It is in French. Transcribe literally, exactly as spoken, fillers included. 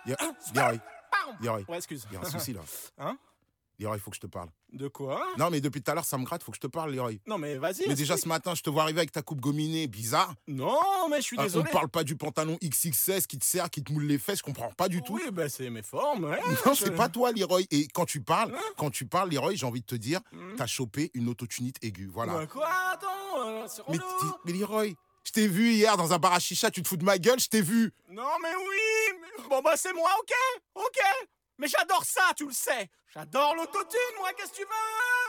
Yo- Leroy, Pardon. Leroy, Ouais, excuse. il y a un souci là. Hein? Leroy, il faut que je te parle. De quoi? Non, mais depuis tout à l'heure, ça me gratte, faut que je te parle, Leroy. Non, mais vas-y. Mais déjà explique. ce matin, je te vois arriver avec ta coupe gominée, bizarre. Non, mais je suis Euh, on désolé. ne parle pas du pantalon X X S qui te sert, qui te moule les fesses, je comprends pas du tout. Oui, bah c'est mes formes. Ouais, Non, je- c'est pas toi, Leroy. Et quand tu parles, Hein quand tu parles, Leroy, j'ai envie de te dire, Hmm. t'as chopé une autotunite aiguë, voilà. Bah quoi? Attends, euh, c'est mais, relou. t'es- mais Leroy, je t'ai vu hier dans un bar à chicha, tu te fous de ma gueule, je t'ai vu. Non, mais oui. mais- Bon, bah c'est moi, ok? Ok. Mais j'adore ça, tu le sais. J'adore l'autotune, moi, qu'est-ce que tu veux?